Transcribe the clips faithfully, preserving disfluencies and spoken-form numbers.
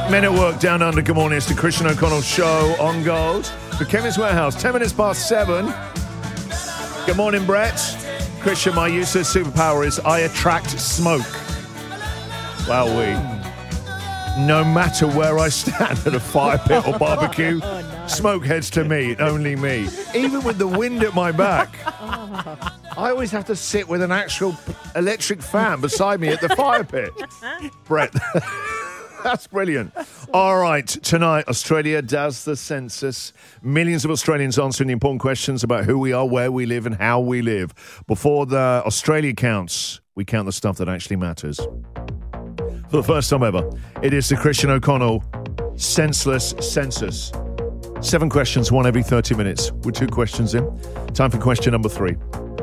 Men at Work, Down Under. Good morning. It's the Christian O'Connell Show on Gold. The Chemist Warehouse, ten minutes past seven. Good morning, Brett. Christian, my useless superpower is I attract smoke. Wow, we. No matter where I stand at a fire pit or barbecue, oh, no. Smoke heads to me, only me. Even with the wind at my back. Oh. I always have to sit with an actual electric fan beside me at the fire pit. Brett. That's brilliant. All right, tonight, Australia does the census. Millions of Australians answering the important questions about who we are, where we live, and how we live. Before the Australia counts, we count the stuff that actually matters. For the first time ever, it is the Christian O'Connell Senseless Census. Seven questions, one every thirty minutes. We're two questions in. Time for question number three.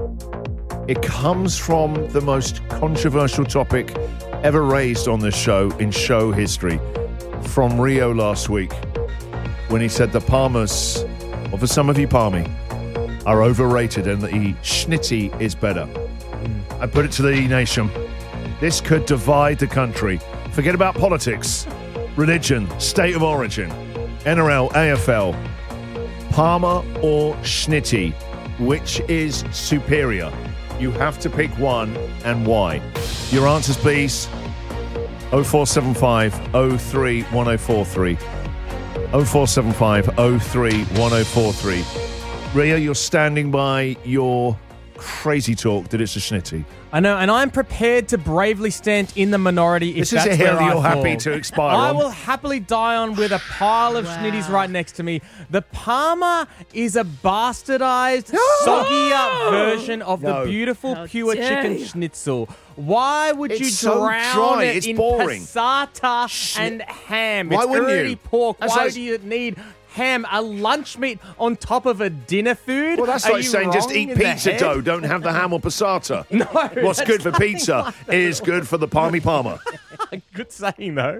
It comes from the most controversial topic ever raised on this show in show history, from Rio last week, when he said the Palmers, or for some of you Palmy, are overrated and the Schnitty is better. I put it to the nation. This could divide the country. Forget about politics, religion, state of origin, N R L, A F L. Palmer or Schnitty, which is superior? You have to pick one, and why? Your answers, please. oh four seven five oh three one oh four three. oh four seven five oh three one oh four three. Ria, you're standing by your crazy talk that it's a Schnitty. I know, and I'm prepared to bravely stand in the minority if this that's is a hill where I you're fall. happy to expire I on. will happily die on with a pile of wow. Schnitties right next to me. The Palmer is a bastardized, soggier version of no. the beautiful, How pure chicken you. schnitzel. Why would it's you so drown dry. it it's in boring. passata Sh- and ham? Why it's wouldn't already you? pork. That's Why like... do you need ham, a lunch meat on top of a dinner food? Well, that's Are like you saying just wrong eat in the pizza head? dough, don't have the ham or passata. No. What's good for pizza like is good for the Palmy Palmer. Good saying, though.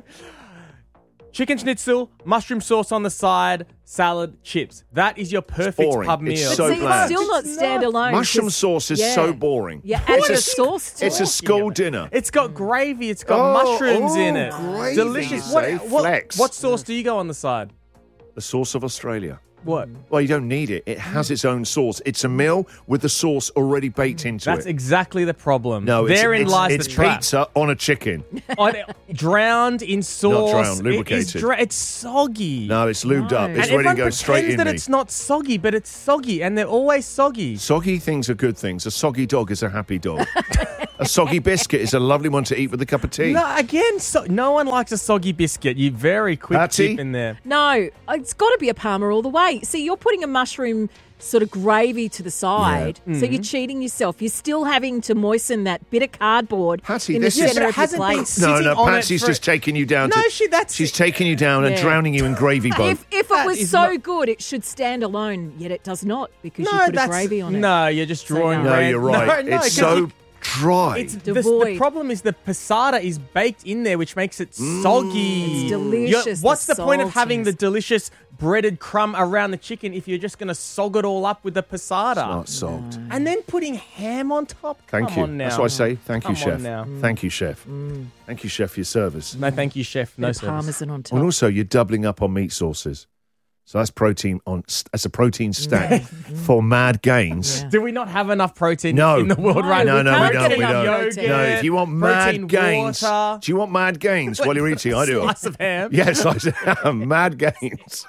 Chicken schnitzel, mushroom sauce on the side, salad, chips. That is your perfect pub meal. It's But so see, bland. it's still not standalone. Mushroom sauce is yeah. so boring. Yeah, it's add a, a sauce to It's a it. school dinner. It's got gravy. It's got Oh, mushrooms oh, in it. gravy, Delicious. you What, say? what, Flex. what sauce do you go on the side? The sauce of Australia. What? Well, you don't need it. It has its own sauce. It's a meal with the sauce already baked into That's it. exactly the problem. No, it's, Therein it's, lies it's the trap. pizza on a chicken. On, drowned in sauce. Not drowned, It is lubricated. dra- it's soggy. No, it's lubed No. up. And It's and ready to everyone go straight pretends in that me. it's not soggy, but it's soggy, and they're always soggy. Soggy things are good things. A soggy dog is a happy dog. A soggy biscuit is a lovely one to eat with a cup of tea. No, again, so, no one likes a soggy biscuit. You very quick Patsy? tip in there. No, it's got to be a Palmer all the way. See, you're putting a mushroom sort of gravy to the side, Yeah. so you're cheating yourself. You're still having to moisten that bit of cardboard Patsy, in this the is- centre Yeah, but it of your hasn't been plate. sitting No, no, on it Patsy's for- just taking you down No, to... she- that's- She's taking you down and Yeah. drowning you in gravy boat. If, if it That was is so not- good, it should stand alone, yet it does not because you No, put a that's gravy on it. no. You're just So drawing. no. no, ran- you're right. No, no, it's 'cause so you- dry. It's the, the Devoid. problem is the passata is baked in there, which makes it soggy. It's delicious, You're- what's the the, point of having saltiness. the delicious breaded crumb around the chicken if you're just going to sog it all up with the passata? Not salt. And then putting ham on top? Thank Come you. on now. That's what I say. Thank Come you, chef. on now. Thank you, chef. Thank you, chef, for your service. No, thank you, chef. No Bit of service. Parmesan on top. And also, you're doubling up on meat sauces. So that's protein on. That's a protein stack for mad gains. Yeah. Do we not have enough protein No. in the world No, right No, now? no, we can't don't. get We enough don't. protein. No, if you want mad protein gains, water. do you want mad gains while you're eating? I do. Slice of ham. Yes, I am. Mad gains.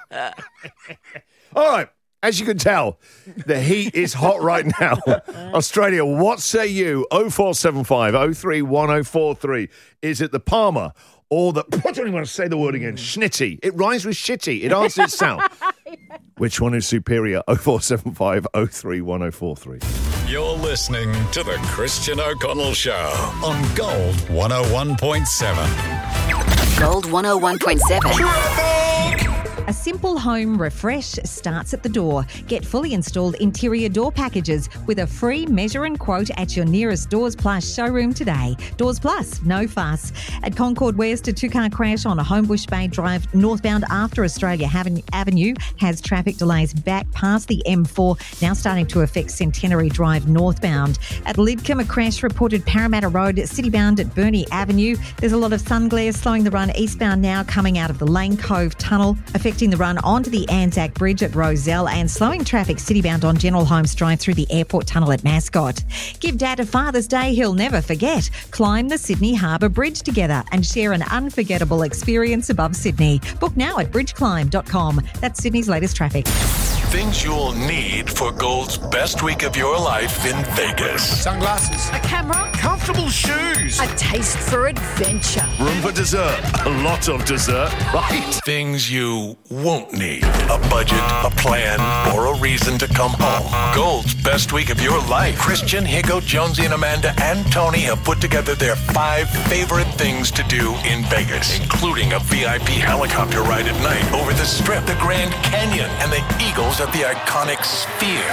All right. As you can tell, the heat is hot right now. Australia, what say you? oh four seven five oh three one oh four three. Is it the Palmer or the... I don't even want to say the word again. Schnitty. It rhymes with shitty. It answers itself. Which one is superior? oh four seven five oh three one oh four three. You're listening to the Christian O'Connell Show on Gold one oh one point seven. Gold one oh one point seven. A simple home refresh starts at the door. Get fully installed interior door packages with a free measure and quote at your nearest Doors Plus showroom today. Doors Plus, no fuss. At Concord West, a two-car crash on a Homebush Bay Drive northbound after Australia Avenue has traffic delays back past the M four, now starting to affect Centenary Drive northbound. At Lidcombe, a crash reported Parramatta Road, citybound at Burnie Avenue. There's a lot of sun glare slowing the run eastbound now coming out of the Lane Cove Tunnel, affecting the run onto the Anzac Bridge at Rozelle and slowing traffic citybound on General Holmes Drive through the Airport Tunnel at Mascot. Give Dad a Father's Day he'll never forget. Climb the Sydney Harbour Bridge together and share an unforgettable experience above Sydney. Book now at bridge climb dot com. That's Sydney's latest traffic. Things you'll need for Gold's best week of your life in Vegas. Sunglasses. A camera. Comfortable shoes. A taste for adventure. Room for dessert. A lot of dessert, right? Things you won't need. A budget, a plan, or a reason to come home. Gold's best week of your life. Christian, Higo, Jonesy, and Amanda and Tony have put together their five favorite things to do in Vegas, including a V I P helicopter ride at night over the Strip, the Grand Canyon, and the Eagles at the iconic Sphere.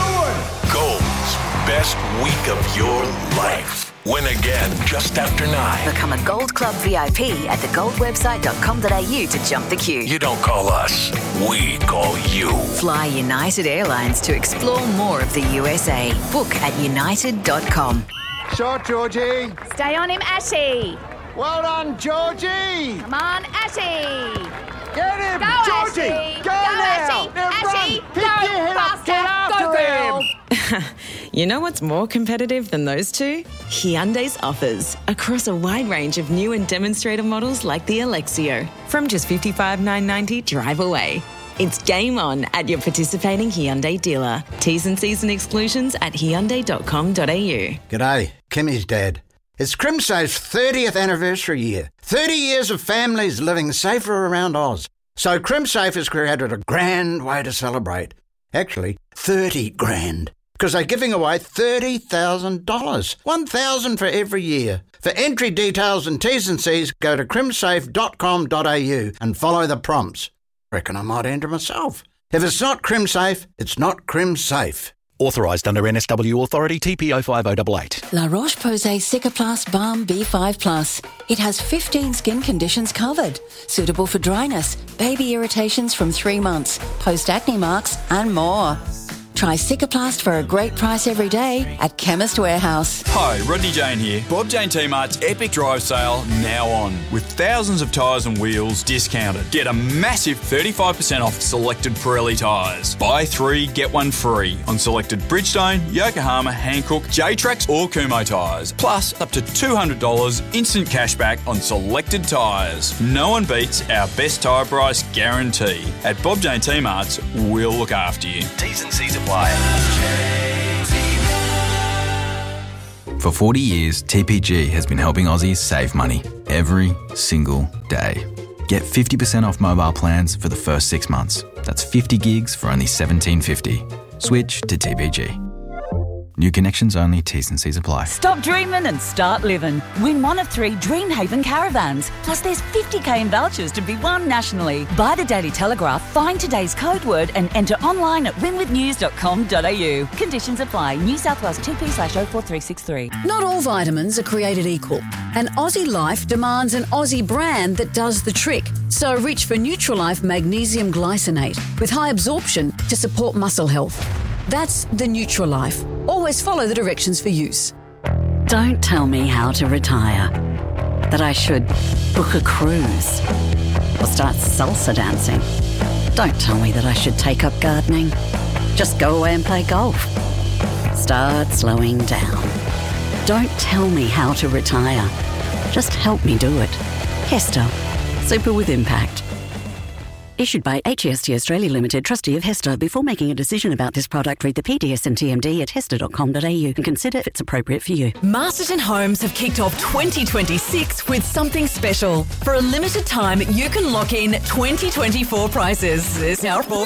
Gold's best week of your life. Win again just after nine. Become a Gold Club V I P at the gold website dot com dot a u to jump the queue. You don't call us, we call you. Fly United Airlines to explore more of the U S A. Book at united dot com. Shot, Georgie. Stay on him, Ashy. Well done, Georgie. Come on, Ashy. Get him, Go, Georgie. Ashy. Go, Go, now. Ashy. Now Ashy. run. Go, Pick your head up. faster. Get after Go, girl. him. You know what's more competitive than those two? Hyundai's offers across a wide range of new and demonstrator models like the Alexio. From just fifty-five thousand nine hundred ninety dollars drive away. It's game on at your participating Hyundai dealer. T's and C's and exclusions at hyundai dot com dot a u. G'day, Kimmy's dad. It's CrimSafe's thirtieth anniversary year. thirty years of families living safer around Oz. So CrimSafe has created a grand way to celebrate. Actually, thirty grand. Because they're giving away thirty thousand dollars. one thousand dollars for every year. For entry details and T's and C's, go to crimsafe dot com dot a u and follow the prompts. Reckon I might enter myself. If it's not CrimSafe, it's not CrimSafe. Authorised under N S W Authority T P oh five oh eight eight. La Roche-Posay Cicaplast Balm B five plus. It has fifteen skin conditions covered. Suitable for dryness, baby irritations from three months, post-acne marks and more. Try Cicaplast for a great price every day at Chemist Warehouse. Hi, Rodney Jane here. Bob Jane T-Mart's Epic Drive Sale now on. With thousands of tyres and wheels discounted. Get a massive thirty-five percent off selected Pirelli tyres. Buy three, get one free on selected Bridgestone, Yokohama, Hankook, J-Trax or Kumho tyres. Plus up to two hundred dollars instant cashback on selected tyres. No one beats our best tyre price guarantee. At Bob Jane T-Mart's, we'll look after you. T's and C's apply. For forty years, T P G has been helping Aussies save money every single day. Get fifty percent off mobile plans for the first six months. That's fifty gigs for only seventeen fifty. Switch to T P G. New connections only, T's and C's apply. Stop dreaming and start living. Win one of three Dreamhaven caravans. Plus there's fifty k in vouchers to be won nationally. Buy the Daily Telegraph, find today's code word and enter online at win with news dot com dot a u. Conditions apply. New South Wales two P slash oh four three six three. Not all vitamins are created equal. And Aussie Life demands an Aussie brand that does the trick. So reach for Nutrilife Magnesium Glycinate with high absorption to support muscle health. That's the Nutrilife. Always follow the directions for use. Don't tell me how to retire. That I should book a cruise or start salsa dancing. Don't tell me that I should take up gardening. Just go away and play golf. Start slowing down. Don't tell me how to retire. Just help me do it. Hester. Super with impact. Issued by H E S T Australia Limited, trustee of Hester. Before making a decision about this product, read the P D S and T M D at hester dot com dot a u and consider if it's appropriate for you. Masterton Homes have kicked off twenty twenty-six with something special. For a limited time, you can lock in twenty twenty-four prices. There's now four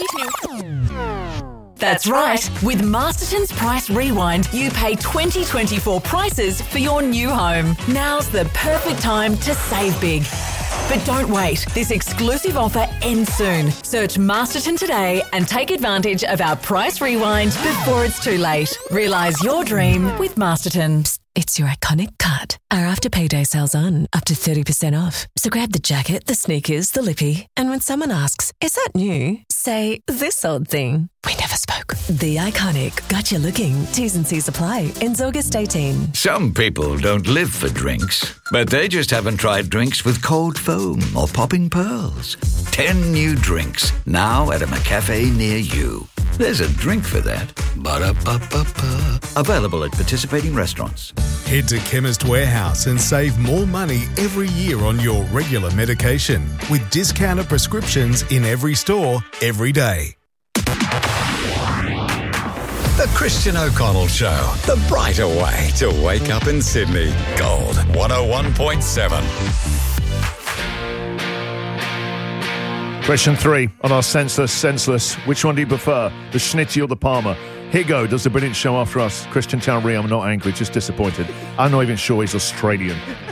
That's right. With Masterton's Price Rewind, you pay twenty twenty-four prices for your new home. Now's the perfect time to save big. But don't wait. This exclusive offer ends soon. Search Masterton today and take advantage of our price rewind before it's too late. Realise your dream with Masterton. It's your iconic cut. Our after payday sale's on, up to thirty percent off. So grab the jacket, the sneakers, the lippy, and when someone asks, is that new? Say, this old thing. We never spoke. The Iconic. Got you looking. T's and C's apply. Ends August eighteenth. Some people don't live for drinks, but they just haven't tried drinks with cold foam or popping pearls. Ten new drinks, now at a McCafe near you. There's a drink for that. Ba-da-ba-ba-ba. Available at participating restaurants. Head to Chemist Warehouse and save more money every year on your regular medication with discounted prescriptions in every store, every day. The Christian O'Connell Show, the brighter way to wake up in Sydney. Gold one oh one point seven. Question three on our senseless, senseless. Which one do you prefer, the Schnitty or the Palmer? Higo does the brilliant show after us. Christian Town Ree, I'm not angry, just disappointed. I'm not even sure he's Australian.